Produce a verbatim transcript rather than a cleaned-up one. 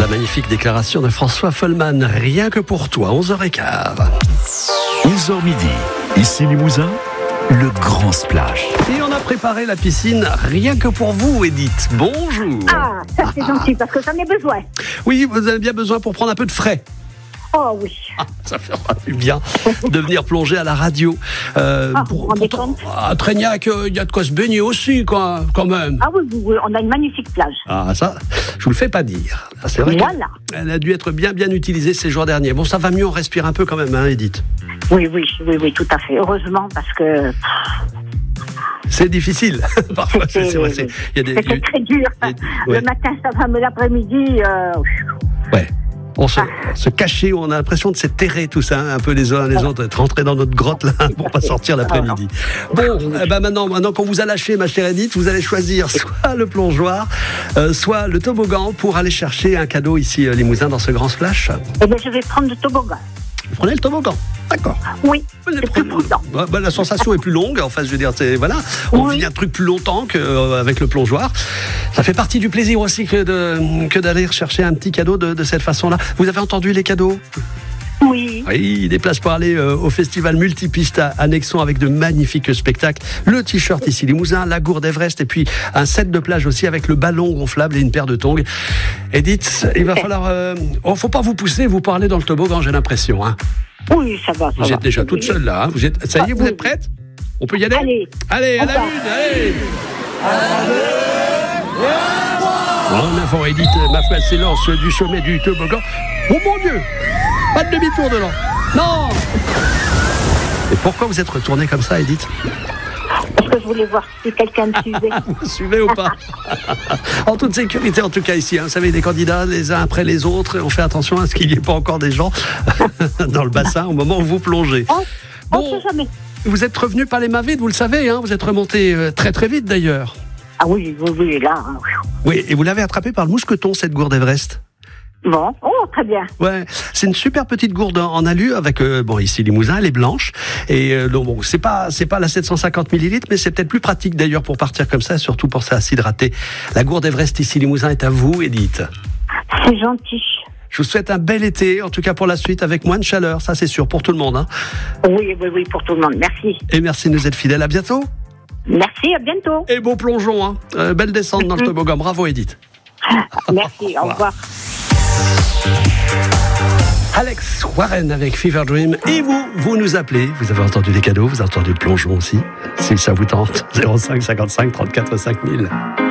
La magnifique déclaration de François Follmann, rien que pour toi, onze heures quinze. onze heures midi, ici Limousin, le grand splash. Et on a préparé la piscine rien que pour vous, Edith. Bonjour. Ah, ça c'est gentil parce que j'en ai besoin. Oui, vous avez bien besoin pour prendre un peu de frais. Oh oui. Ah, ça fera du bien de venir plonger à la radio. Euh, Ah, pour, vous vous rendez pourtant, compte à Trégnac, il y a de quoi se baigner aussi, quoi, quand même. Ah oui, oui, oui, on a une magnifique plage. Ah, ça, je vous le fais pas dire. Ah, c'est vrai Voilà. qu'elle a dû être bien, bien utilisée ces jours derniers. Bon, ça va mieux, on respire un peu quand même, hein, Edith. Oui, oui, oui, oui, tout à fait. Heureusement parce que C'est difficile. Parfois, c'est, c'est vrai. C'est, il y a des, c'était très dur. il y a des- ouais. Le matin, ça va, mais l'après-midi, euh, Ouais. On se, se cacher, on a l'impression de s'éterrer tout ça, hein, un peu les uns les autres, être rentrés dans notre grotte là pour pas sortir l'après-midi. Bon, eh ben maintenant, maintenant qu'on vous a lâché, ma chère Edith, vous allez choisir soit le plongeoir, euh, soit le toboggan pour aller chercher un cadeau ici à Limousin dans ce grand splash. eh bien, je vais prendre le toboggan. Vous prenez le toboggan, d'accord. Oui, Prenez le c'est plus toboggan. prudent. Ouais, bah, la sensation est plus longue, en fait, je veux dire, c'est, voilà, on Oui. vit un truc plus longtemps qu'avec le plongeoir. Ça fait partie du plaisir aussi que, de, que d'aller chercher un petit cadeau de, de cette façon-là. Vous avez entendu les cadeaux ? Oui. Oui, des places pour aller euh, au festival multipiste à, à Nexon avec de magnifiques spectacles. Le t-shirt ici Limousin, la gourde Everest et puis un set de plage aussi avec le ballon gonflable et une paire de tongs. Edith, il va falloir... Euh, oh, faut pas vous pousser, vous parlez dans le toboggan, j'ai l'impression. Hein. Oui, ça va, ça Vous va. êtes déjà toute seule là. Hein. Vous êtes, ça y est, vous Oui. êtes prête ? On peut y aller ? Allez. Allez, à On la va. une, allez. En avant, Edith, ma foi, s'élance du sommet du toboggan. Oh mon Dieu ! Pas de demi-tour dedans. Non ! Et pourquoi vous êtes retournée comme ça, Edith ? Parce que je voulais voir si quelqu'un me suivait. Vous suivez ou pas ? En toute sécurité, en tout cas ici. Hein. Vous savez, les candidats, les uns après les autres, on fait attention à ce qu'il n'y ait pas encore des gens dans le bassin au moment où vous plongez. On on Bon. sait jamais. Vous êtes revenu par les mains vides, vous le savez, hein. Vous êtes remonté euh, très très vite d'ailleurs. Ah oui, oui, oui, là. hein. Oui, et vous l'avez attrapé par le mousqueton, cette gourde Everest. Bon, oh, très bien. Ouais, c'est une super petite gourde en alu avec euh, bon ici Limousin, elle est blanche et euh, donc bon c'est pas c'est pas la sept cent cinquante millilitres mais c'est peut-être plus pratique d'ailleurs pour partir comme ça, surtout pour ça s'hydrater. La gourde Everest ici Limousin est à vous, Edith. C'est gentil. Je vous souhaite un bel été, en tout cas pour la suite avec moins de chaleur, ça c'est sûr pour tout le monde. Hein. Oui, oui, oui, pour tout le monde. Merci. Et merci de nous être fidèles. À bientôt. Merci, à bientôt. Et bon plongeon, hein. Euh, belle descente dans le toboggan. Bravo Edith. Merci, au revoir. Alex Warren avec Fever Dream. Et vous, vous nous appelez. Vous avez entendu les cadeaux, vous avez entendu le plongeon aussi. Si ça vous tente, zéro cinq cinquante-cinq trente-quatre cinq mille.